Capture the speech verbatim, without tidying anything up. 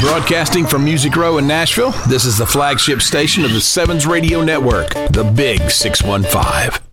Broadcasting from Music Row in Nashville, this is the flagship station of the Sevens Radio Network, the Big six one five.